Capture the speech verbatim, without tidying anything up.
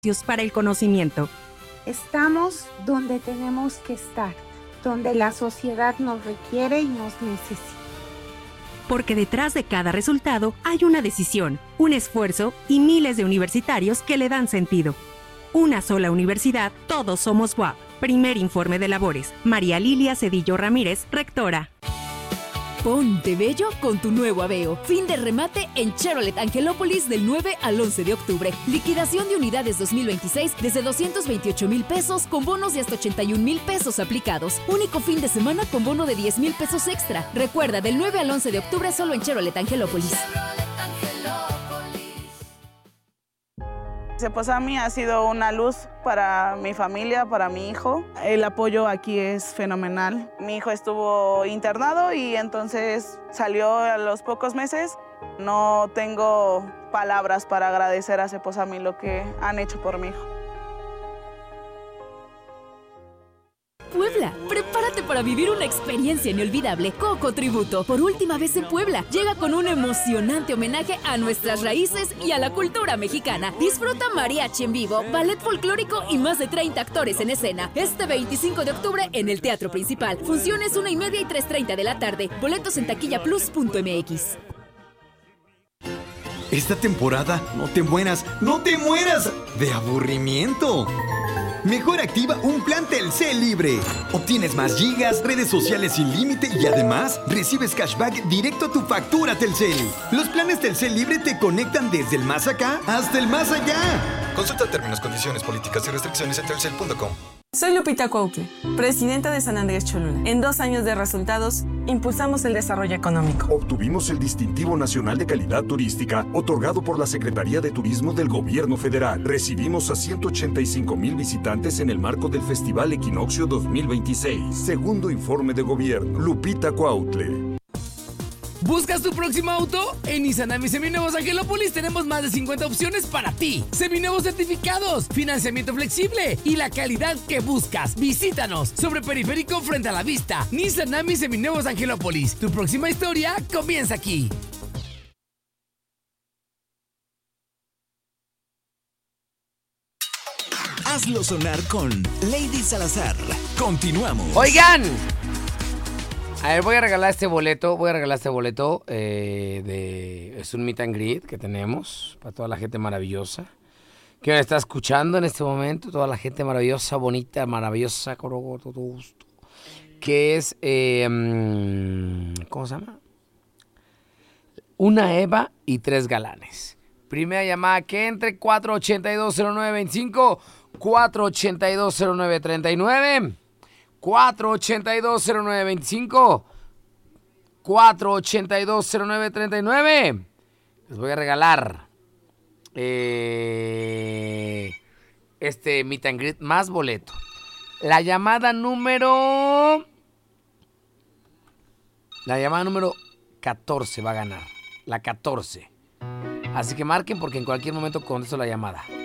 para el conocimiento. Estamos donde tenemos que estar, donde la sociedad nos requiere y nos necesita. Porque detrás de cada resultado hay una decisión, un esfuerzo y miles de universitarios que le dan sentido. Una sola universidad, todos somos U A P. Primer informe de labores. María Lilia Cedillo Ramírez, rectora. Ponte bello con tu nuevo Aveo. Fin de remate en Chevrolet Angelópolis del nueve al once de octubre. Liquidación de unidades dos mil veintiséis desde doscientos veintiocho mil pesos con bonos de hasta ochenta y un mil pesos aplicados. Único fin de semana con bono de diez mil pesos extra. Recuerda, del nueve al once de octubre solo en Chevrolet Angelópolis. Ceposami ha sido una luz para mi familia, para mi hijo. El apoyo aquí es fenomenal. Mi hijo estuvo internado y entonces salió a los pocos meses. No tengo palabras para agradecer a Ceposami lo que han hecho por mi hijo. Puebla, prepárate para vivir una experiencia inolvidable. Coco Tributo, por última vez en Puebla, llega con un emocionante homenaje a nuestras raíces y a la cultura mexicana. Disfruta mariachi en vivo, ballet folclórico y más de treinta actores en escena. Este veinticinco de octubre en el Teatro Principal. Funciones una y media y tres treinta de la tarde. Boletos en taquilla plus punto m x. Esta temporada no te mueras, no te mueras de aburrimiento. Mejor activa un plan Telcel libre. Obtienes más gigas, redes sociales sin límite y además recibes cashback directo a tu factura Telcel. Los planes Telcel libre te conectan desde el más acá hasta el más allá. Consulta términos, condiciones, políticas y restricciones en telcel punto com. Soy Lupita Cuautle, presidenta de San Andrés Cholula. En dos años de resultados, impulsamos el desarrollo económico. Obtuvimos el Distintivo Nacional de Calidad Turística, otorgado por la Secretaría de Turismo del Gobierno Federal. Recibimos a ciento ochenta y cinco mil visitantes en el marco del Festival Equinoccio dos mil veintiséis. Segundo informe de gobierno. Lupita Cuautle. ¿Buscas tu próximo auto? En Izanami Seminuevos Angelópolis tenemos más de cincuenta opciones para ti. Seminuevos certificados, financiamiento flexible y la calidad que buscas. Visítanos sobre Periférico frente a la vista. Izanami Seminuevos Angelópolis. Tu próxima historia comienza aquí. Hazlo sonar con Lady Salazar. Continuamos. Oigan. A ver, voy a regalar este boleto, voy a regalar este boleto eh, de... Es un meet and greet que tenemos para toda la gente maravillosa que nos está escuchando en este momento, toda la gente maravillosa, bonita, maravillosa, con todo gusto, que es... Eh, ¿Cómo se llama? Una Eva y tres galanes. Primera llamada que entre cuatro ochenta y dos cero nueve veinticinco, cuatro ochenta y dos cero nueve treinta y nueve... cuatro ochenta y dos cero nueve veinticinco, cuatro ochenta y dos cero nueve treinta y nueve. Les voy a regalar eh, este meet and greet más boleto. La llamada número... La llamada número catorce va a ganar. La catorce. Así que marquen porque en cualquier momento contesto la llamada.